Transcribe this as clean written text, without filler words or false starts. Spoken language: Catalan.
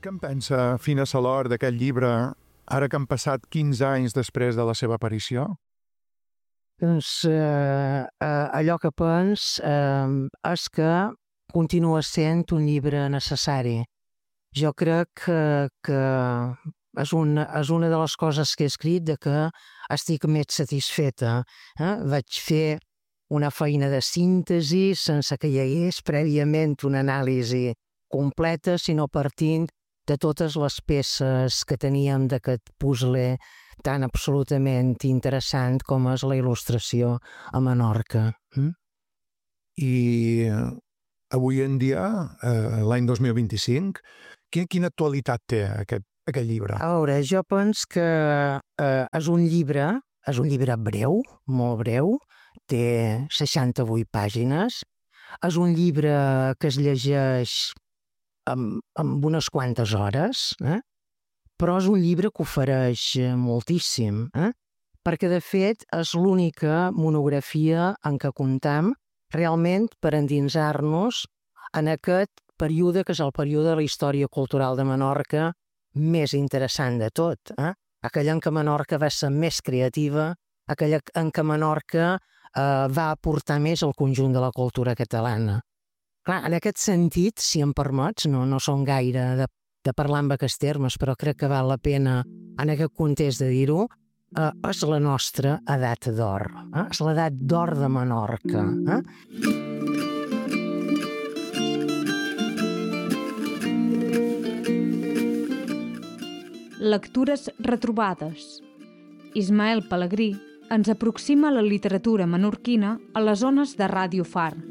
Què en pensa Fina Salor d'aquest llibre, ara que han passat 15 anys després de la seva aparició? Doncs allò que pens és que continua sent un llibre necessari. Jo crec que és una de les coses que he escrit de que estic més satisfeta. Vaig fer una feina de síntesi sense que hi hagués prèviament una anàlisi completa, sinó partint de totes les peces que teníem d'aquest puzzle tan absolutament interessant com és la il·lustració a Menorca. I avui en dia, l'any 2025, quina actualitat té aquest llibre? A veure, jo penso que és un llibre breu, molt breu, té 68 pàgines, és un llibre que es llegeix amb unes quantes hores, però és un llibre que ofereix moltíssim, perquè de fet és l'única monografia en què comptem realment per endinsar-nos en aquest període que és el període de la història cultural de Menorca més interessant de tot, aquell en què Menorca va ser més creativa, aquell en què Menorca va aportar més al conjunt de la cultura catalana. Clar, en aquest sentit, si em permets, no som gaire de parlar en aquests termes, però crec que val la pena en aquest context de dir-ho, és la nostra edat d'or, és l'edat d'or de Menorca. Lectures retrobades. Ismael Pelegrí ens aproxima la literatura menorquina a les ones de Ràdio Far.